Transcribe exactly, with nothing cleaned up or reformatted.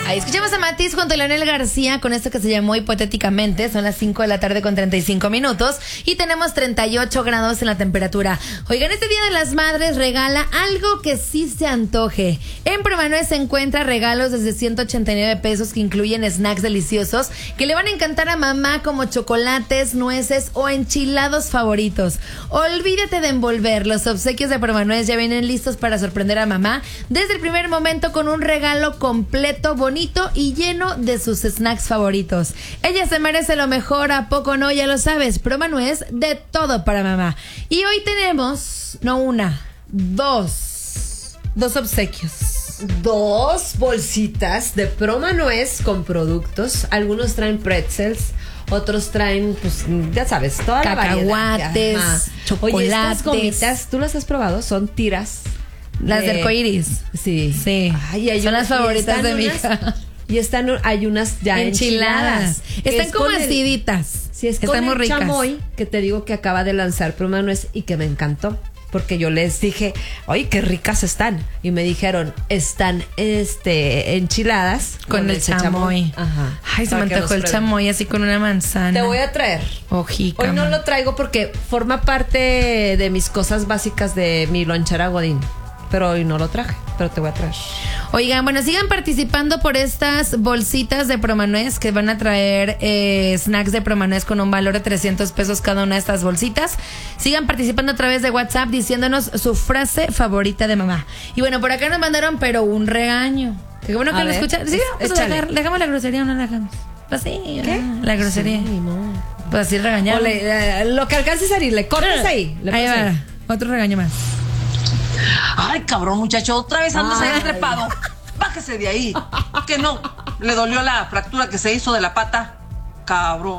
Ahí escuchamos a Matiz junto a Leonel García con esto que se llamó Hipotéticamente. Son las cinco de la tarde con treinta y cinco minutos y tenemos treinta y ocho grados en la temperatura. Oigan, este Día de las Madres regala algo que sí se antoje. En Promanuez se encuentra regalos desde ciento ochenta y nueve pesos que incluyen snacks deliciosos que le van a encantar a mamá, como chocolates, nueces o enchilados favoritos. Olvídate de envolver. Los obsequios de Promanuez ya vienen listos para sorprender a mamá desde el primer momento con un regalo completo, bonito y lleno de sus snacks favoritos. Ella se merece lo mejor, ¿a poco no? Ya lo sabes, Promanuez, de todo para mamá. Y hoy tenemos, no una, dos, dos obsequios. Dos bolsitas de Promanuez con productos. Algunos traen pretzels, otros traen, pues, ya sabes, toda la variedad. Cacahuates, chocolates. Oye, estas gomitas, ¿tú las has probado? Son tiras. Las de arcoíris. Sí. Sí. Ay, hay son unas, las favoritas de mi unas, hija. Y están, hay unas ya enchiladas. enchiladas. Están es como el, aciditas. Sí, es Están con muy el ricas. chamoy que te digo que acaba de lanzar Promanuez y que me encantó. Porque yo les dije, oye, qué ricas están. Y me dijeron, están este enchiladas con, con el chamoy. chamoy. Ajá. Ay, se me antojó el chamoy así con una manzana. Te voy a traer. Ojica. Hoy no lo traigo porque forma parte de mis cosas básicas de mi lonchera Godín. Pero hoy no lo traje, pero te voy a traer. Oigan, bueno, sigan participando por estas bolsitas de Promanuez que van a traer eh, snacks de Promanuez con un valor de trescientos pesos cada una de estas bolsitas. Sigan participando a través de WhatsApp diciéndonos su frase favorita de mamá. Y bueno, por acá nos mandaron, pero un regaño. Qué bueno que a lo ver, escuchan. Sí, vamos a dejar, ¿dejamos la grosería o no la dejamos? Pues sí, ¿qué? La grosería. Sí, no. Pues así regañar. Eh, lo que alcances a ir, le cortas ahí. Le ahí va, ahí. otro regaño más. Ay, cabrón, muchacho, otra vez andas ahí trepado. Bájese de ahí. Que no, le dolió la fractura que se hizo de la pata. Cabrón.